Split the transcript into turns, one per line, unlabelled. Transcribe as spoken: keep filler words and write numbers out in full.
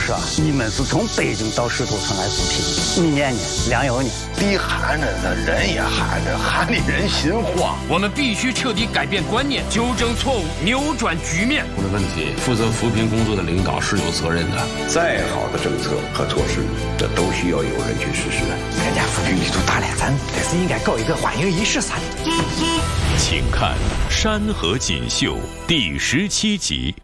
说你们是从北京到石头村来扶贫，你念呢，粮油呢？
地寒着呢，人也寒着，寒的人心慌。
我们必须彻底改变观念，纠正错误，扭转局面。
出了问题，负责扶贫工作的领导是有责任的。
再好的政策和措施，这都需要有人去实施。
人家扶贫力度大了，咱这是应该搞一个欢迎仪式啥的。
请看《山河锦绣》第十七集。